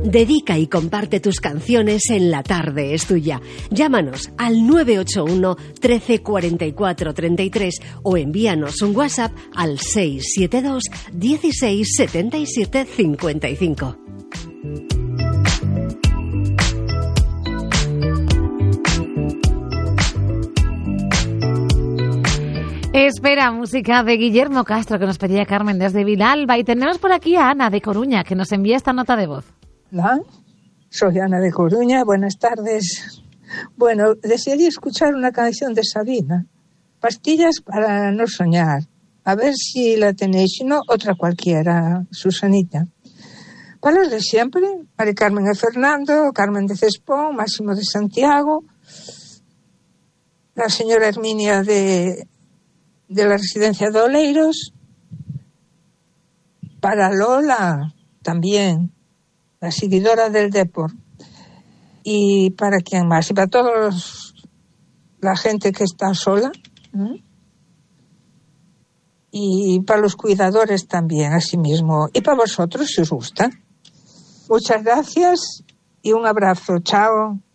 Dedica y comparte tus canciones en La Tarde es Tuya. Llámanos al 981 13 44 33 o envíanos un WhatsApp al 672 16 77 55. Espera, música de Guillermo Castro, que nos pedía Carmen desde Vilalba. Y tenemos por aquí a Ana de Coruña, que nos envía esta nota de voz. Hola, soy Ana de Coruña, buenas tardes. Bueno, desearía escuchar una canción de Sabina, Pastillas para no soñar. A ver si la tenéis, si no, otra cualquiera, Susanita. Para los de siempre, Mari Carmen de Fernando, Carmen de Cespón, Máximo de Santiago, la señora Herminia de la residencia de Oleiros, para Lola también, la seguidora del Depor, y para quién más, y para todos la gente que está sola, y para los cuidadores también, así mismo, y para vosotros si os gusta. Muchas gracias y un abrazo, chao.